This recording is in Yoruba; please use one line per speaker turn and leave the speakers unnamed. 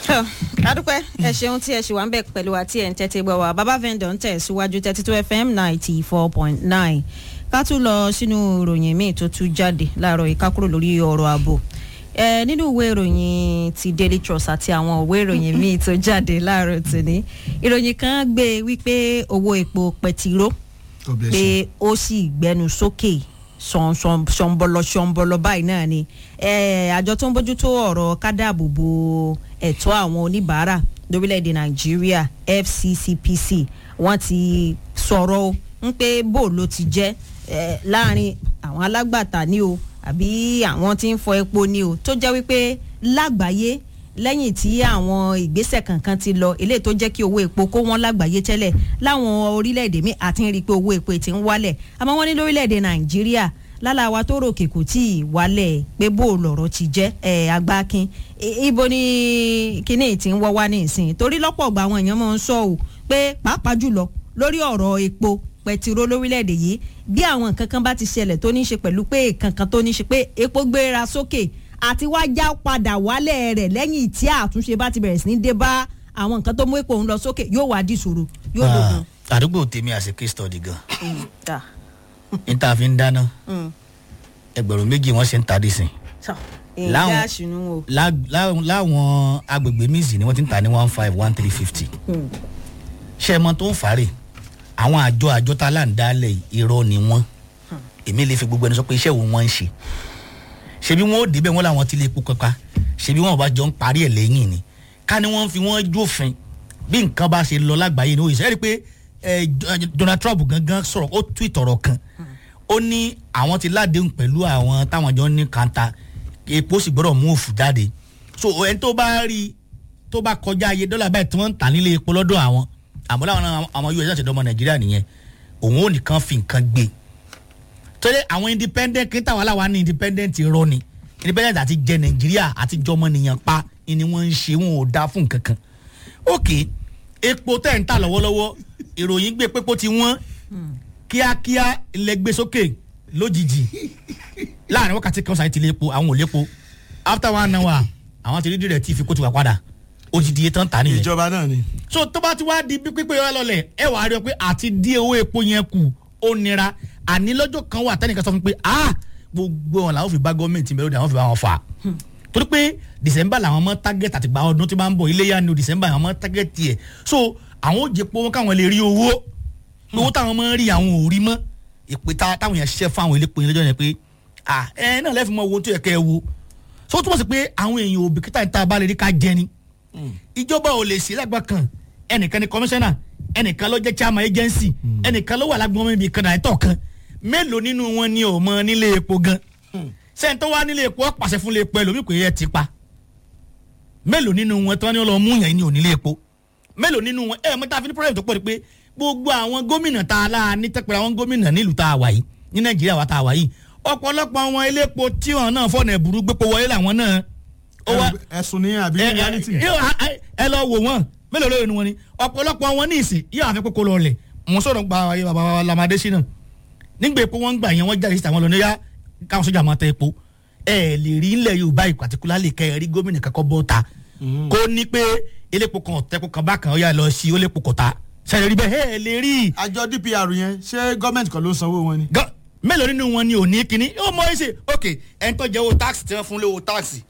adúpẹ́ ẹ ṣeun tí ẹ ṣì wà ń bẹ̀ pẹ̀lú àti ẹ̀ ń tẹ́tí gbọ́ wa baba vendor ń tẹ̀síwájú 32 FM 94.9 ká tún lọ sínú ìròyìn míì tó tún jáde láàárọ̀ yìí ká kúrò lórí ọ̀rọ̀ ààbò nínú ìwé ìròyìn ti Daily Trust àti àwọn ìwé ìròyìn míì tó jáde láàárọ̀ tòní ìròyìn kan gbé wípé owó epo pẹtiró pé ó sì gbẹnu sókè ṣọ̀nbọ̀lọ̀ báyìí náà ni àjọ tó ń bójútó ọ̀rọ̀ kádàbòbò ẹ̀tọ́ àwọn oníbàárà lórílẹ̀‐èdè Nàìjíríà FCCPC wọ́n ti sọ̀rọ̀ ń pé bó ló ti jẹ́ láàrin àwọn alágbàtà ní o àbí àwọn tí ń fọ epo ní o tó jẹ́ wípé lágbàáyé lẹ́yìn tí àwọn ìgbésẹ̀ kankan ti lọ eléyìí tó jẹ́ kí owó epo kó wọ́n lágbàáyé tẹ́lẹ̀ láwọn orílẹ̀-èdè mi àti ń rí i pé owó epo ti ń wálẹ̀ àmọ́ wọ́n ní lórílẹ̀-èdè Nàìjíríà láláwa tó ròkè kò tí ì wálẹ̀ pé bó lọ̀rọ̀ ti jẹ́ agbákin ibo ni kíní ti ń wọ́ wá ní ìsìn torí lọ́pọ̀ ọgbà àwọn èèyàn máa ń sọ ò pé pàápàá jùlọ lórí ọ̀rọ̀ epo pẹtiró lórílẹ̀-èdè yìí bí àwọn nǹkan kan bá ti ṣẹlẹ̀ tó ní í ṣe pẹ̀lú pé kankan tó ní í ṣe pé epo gbéra sókè àti wá já padà wálẹ̀ rẹ̀ lẹ́yìn tí àtúnṣe bá ti bẹ̀rẹ̀ sí ní dé bá àwọn nǹkan tó mú epo ń lọ sókè yóò wá di ìṣòro yóò lògùn.
àdúgbò tèmi àṣẹ case study gan níta fi ń dáná ẹgbẹ̀rún méjì wọ́n ṣe ń tàdí sìn láwọn agbègbè míìsì ni wọ́n ti ń tà ní 15 1350 ṣé ẹ mọ̀ tó ń fàárẹ̀ àwọn àjọ tá a là ń dálẹ̀ irọ́ ni wọ́n èmi lè fi gbogbo ẹni sọ pé iṣẹ́ wo wọ́n ń ṣe ṣebí wọn ò débẹ̀ wọn làwọn ti lè epo kankan ṣebí wọn ò bá jọ ń parí ẹ̀ lẹ́yìn ni ká ní wọ́n fi wọ́n jófin bí nǹkan bá ṣe lọ lágbàáyé ní òyìnbó ẹ rí i pé Donald Trump gangan sọ̀rọ̀ ó tweet ọ̀rọ̀ kan ó ní àwọn ti ládéhùn pẹ̀lú àwọn táwọn jọ ní kanta epo sì gbọ́dọ̀ mú òfù jáde so ẹni tó bá rí tó bá kọjá iye dọ́là báyìí tí wọ́n ń tà nílé epo lọ́dọ̀ àwọn àmọ́ láwọn àwọn US àti ọmọ Nàìjíríà nìyẹn òun ò nìkan fi nǹkan gbé tọ́lẹ̀ àwọn independent kí táwọn aláwa ní independent irọ́ ni independent àti jẹ Nàìjíríà àti jọmọ nìyẹn pa ni wọ́n ń ṣe wọn ò dá fún nǹkan kan ok epo tẹ̀ ń tà lọ́wọ́lọ́wọ́ ìròyìn gbé pé kó ti wọ́n kíákíá ilẹ̀ gbé sókè lójijì láàrin wákàtí kan sáyé ti lépo àwọn ò lépo after 1 hour àwọn ti rí dìrẹ̀ tí fi kó ti wà padà ó ti di iye tán tà nìyẹn.
ìjọba náà ni.
so tó bá ti wá di pípé yọ lọlẹ̀ ẹ wàá rí ọ pé àti dí owó epo yẹn kù ó nira àní lọ́jọ́ kan wà tẹ́nìkan sọ fún pé gbogbo wọn làwọn fi bá gọ́ọ̀mẹ̀ntì mẹ́rin àwọn fi bá wọn fà torí pé December làwọn mọ target àti gba ọdún tí máa ń bọ̀ iléyà ni December àwọn mọ target yẹ so àwọn ò jẹ pé wọn káwọn lè rí owó owó táwọn mọ rí àwọn ò rí mọ́ ìpè táwọn yẹn ṣiṣẹ́ fún àwọn elépo yẹn lọ́jọ́ yẹn pé náà lẹ́fì mọ owó tó yẹ kẹ́ ẹ wo so ó túmọ̀ sí pé àwọn èèyàn òbíkítà níta bá lè rí ká jẹ ni ìjọba ò lè sí lágbà kan ẹnìkan ni commissioner ẹnìkan ló jẹ́ chairman agency ẹnìkan ló wà lágbọ́n mi kan àìtọ́ kan mélòó nínú wọn ni ò mọ nílé epo gan sẹ́ńtọ́ wá nílé epo pàṣẹ fún lè pẹ́ lómi kò yẹ ti pa mélòó nínú wọn tí wọ́n ní lọ mú yẹn ní onílé epo mélòó nínú wọn mọ́tà fi ní problem tó pọ̀ ni pé gbogbo àwọn gómìnà tá a lá ní tẹ́pẹ́ àwọn gómìnà nílùú tá a wà yìí ní Nàìjíríà wa tá a wà yìí ọ̀pọ̀lọpọ̀ àwọn elépo tí wọn náà fọ̀nà ẹ̀bùrú gbépo wọlé làwọn náà.
ẹ̀sùn ní àbí reality.
ẹ lọ wò wọn mélòó lóye ni wọn ni ọ̀pọ̀lọpọ̀ àwọn ní ìsìn yóò àfi kókó lọ lẹ̀ wọn sọ̀rọ̀ gba ayé bàbá Lamade Shina nígbà epo wọn gbà yẹn wọn jáde síta wọn lọ ní yá káwọn sójà máa tẹ epo ẹ lè rí ilẹ̀ Yorùbá yìí particularly kẹ́ ẹ rí gómìnà kankan bọ́ ta kó ní pé elépo kan ọ̀tẹ́po kan bákan ó yà lọ sí olépo kọ̀ta ṣẹlẹ̀ rí bẹ́ẹ̀ ẹ lè rí.
àjọ DPR yẹn ṣé gọ́ọ̀mẹ̀ntì kan ló ń sanwó wọn ni.
mélòó nínú wọn ni ò ní kíní ó mọ ẹ ṣe ok ẹni tó jẹ owó táàsì tí wọn fún lówó táàsì